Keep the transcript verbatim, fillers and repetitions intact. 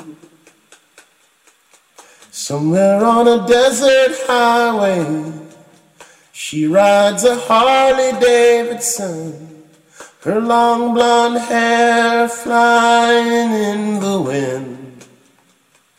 Somewhere on a desert highway, she rides a Harley Davidson, her long blonde hair flying in the wind.